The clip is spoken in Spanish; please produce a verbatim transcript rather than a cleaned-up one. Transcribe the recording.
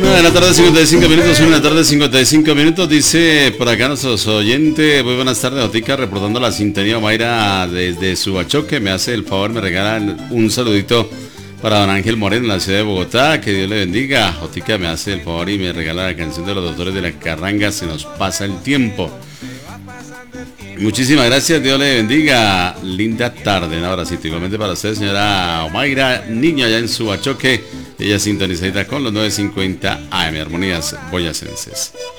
una de la tarde, cincuenta y cinco minutos, una de la tarde, cincuenta y cinco minutos, dice por acá nuestros oyentes, muy buenas tardes, Otica, reportando la sintonía. Mayra desde Subachoque, me hace el favor, me regalan un saludito para don Ángel Moreno en la ciudad de Bogotá, que Dios le bendiga. Otica me hace el favor y me regala la canción de los doctores de la Carranga, Se nos pasa el tiempo. Muchísimas gracias, Dios le bendiga. Linda tarde, un abracito. Igualmente para usted, señora Mayra Niño, allá en Subachoque. Ella sintonizadita con los nueve cincuenta A M, Armonías Boyacenses.